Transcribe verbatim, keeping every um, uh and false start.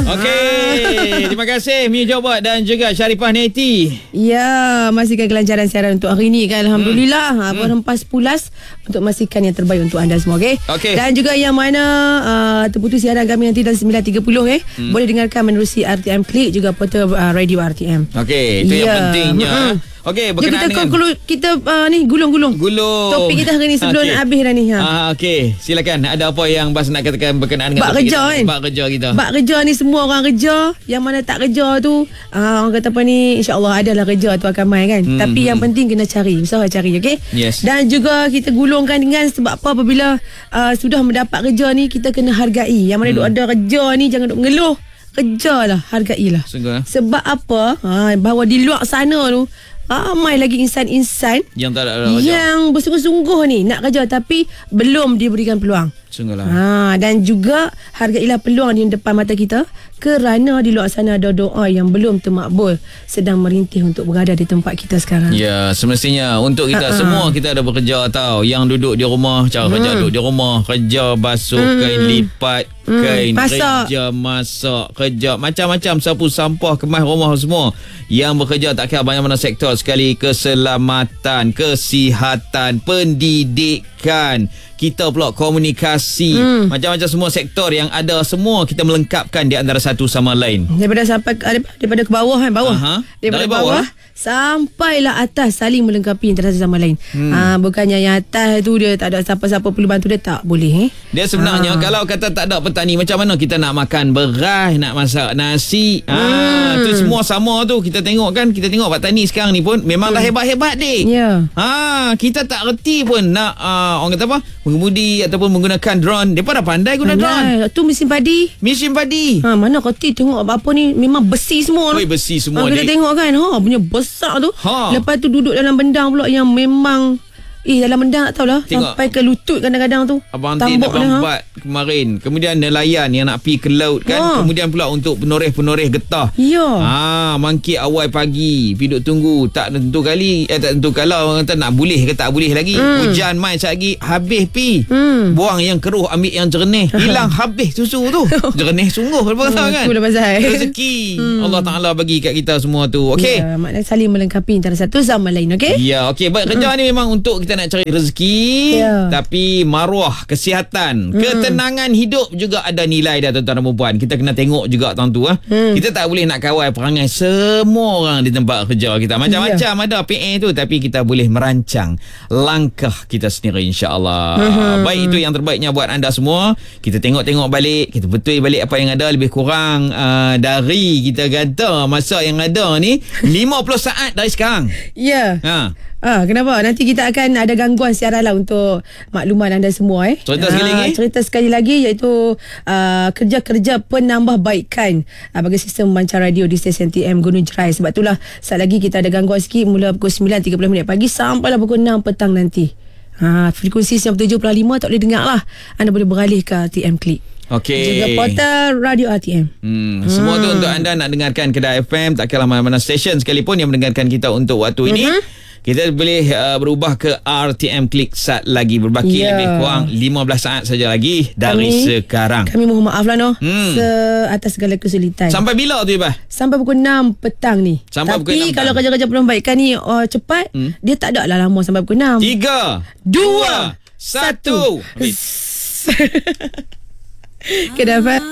Okey, terima kasih Mia Jobot dan juga Sharifah Neti. Ya, masihkan kelancaran siaran untuk hari ini kan. Alhamdulillah. Hmm. Apa rempas pulas untuk memastikan yang terbaik untuk anda semua, okey. Okay. Dan juga yang mana uh, terputus siaran kami nanti dalam sembilan tiga puluh eh. Hmm. Boleh dengarkan menerusi R T M Klik juga portal uh, radio R T M. Okey, itu ya. yang pentingnya. Hmm. Okey, kita berkenaan dengan kul- kita uh, ni gulung-gulung. Gulung. Topik kita hari ni sebelum okay. habis dah ni. Ha. Ah, okey, silakan. Ada apa yang Bas nak katakan berkenaan dengan bak kerja kita? kan? Bak kerja kita. Bak kerja ni semua orang kerja, yang mana tak kerja tu, uh, orang kata apa ni, insya-Allah adalah kerja tu akan mai kan. Hmm. Tapi yang penting kena cari, usaha cari, okey? Yes. Dan juga kita gulungkan dengan sebab apa apabila uh, sudah mendapat kerja ni kita kena hargai. Yang mana hmm. duk ada kerja ni jangan duk mengeluh. Kerjalah, hargailah. Sungguh. Sebab apa? Ha, bahawa di luar sana tu ramai lagi insan-insan yang tak ada kerja, yang bersungguh-sungguh ni nak kerja tapi belum diberikan peluang. Sungguhlah. Ha, dan juga hargailah peluang di depan mata kita kerana di luar sana ada doa yang belum termakbul sedang merintih untuk berada di tempat kita sekarang. Ya, semestinya untuk kita Ha-ha. semua kita ada bekerja tau. Yang duduk di rumah, cara hmm. kerja duduk di rumah, kerja basuh hmm. kain, lipat hmm. kain, masak. kerja masak, kerja macam-macam, sapu sampah, kemas rumah semua. Yang bekerja tak kira banyak mana sektor sekali, keselamatan, kesihatan, pendidikan, kita pula komunikasi, hmm. macam-macam semua sektor yang ada, semua kita melengkapkan di antara satu sama lain. Daripada sampai daripada ke bawah kan, bawah. Aha. Daripada Dari bawah, bawah sampailah atas, saling melengkapi antara satu sama lain. Hmm. Ha, bukannya yang atas tu dia tak ada siapa-siapa perlu bantu dia, tak boleh eh. Dia sebenarnya ha. kalau kata tak ada petani, macam mana kita nak makan beras, nak masak nasi. Hmm. Ha, tu semua sama tu. Kita tengok kan, kita tengok petani sekarang ni pun memang hmm. dah hebat-hebat dik. Ya. Ha, kita tak reti pun nak uh, orang kata apa? mengemudi ataupun menggunakan drone. Depa dah pandai guna drone. Tu mesin padi. Mesin padi. Ha, mana reti tengok apa ni memang besi semua. Oi, besi semua. Ha, kita tengok kan, ha punya besar tu. Ha. Lepas tu duduk dalam bendang pula yang memang Eh dalam bendang tak tahulah. Tengok. Sampai ke lutut kadang-kadang tu. Abang Tin abang buat ha? kemarin. Kemudian nelayan yang nak pergi ke laut kan. Ha. Kemudian pula untuk penoreh-penoreh getah. Ya. Ha, mangkit awal pagi. Pergi duduk tunggu. Tak tentu kali. Eh tak tentu kalau orang kata nak boleh ke tak boleh lagi. Hmm. Hujan mai sekejap lagi. Habis pi. Hmm. Buang yang keruh, ambil yang jernih. Hilang habis susu tu. Jernih sungguh. Lepas hmm, kan. Itulah pasal. Rezeki. Hmm. Allah Ta'ala bagi kat kita semua tu. Okey. Ya, maknanya saling melengkapi antara satu sama lain. Okey. Ya, okey. Baik, kerja hmm. ni memang untuk kita nak cari rezeki, yeah. tapi maruah, kesihatan, hmm. ketenangan hidup juga ada nilai dah tuan-tuan dan puan. Kita kena tengok juga tuan tu ah. Hmm. Kita tak boleh nak kawal perangai semua orang di tempat kerja kita. Macam-macam yeah. ada P A tu, tapi kita boleh merancang langkah kita sendiri insya-Allah. Hmm. Baik, itu yang terbaiknya buat anda semua. Kita tengok-tengok balik, kita betul balik apa yang ada, lebih kurang uh, dari kita kata masa yang ada ni lima puluh saat dari sekarang. Ya. Yeah. Ha. Ah, kenapa? Nanti kita akan ada gangguan siaran lah untuk makluman anda semua eh. Cerita sekali ah, lagi. Cerita sekali lagi iaitu uh, kerja-kerja penambahbaikan uh, bagi sistem pancar radio di stesen T M Gunung Jerai. Sebab itulah saat lagi kita ada gangguan sikit mula pukul sembilan tiga puluh minit pagi sampailah pukul enam petang nanti. Ha, frekuensi sembilan puluh tujuh perpuluhan lima tak boleh dengar lah. Anda boleh beralih ke T M Klik. Okey. Juga portal radio R T M. Hmm, semua hmm. tu untuk anda nak dengarkan Kedah F M, tak kira mana-mana stesen sekalipun yang mendengarkan kita untuk waktu ini. Mm-hmm. Kita boleh uh, berubah ke R T M Klik saat lagi berbaki, yeah. lebih kurang lima belas saat saja lagi dari kami, sekarang. Kami mohon maaf lah no. Hmm. Se- atas segala kesulitan. Sampai bila tu Iba? Sampai pukul enam petang ni. Sampai Tapi kalau kerja-kerja penambahbaikan ni uh, cepat, hmm. dia tak ada lah lama sampai pukul enam. Tiga, dua, satu. Kedah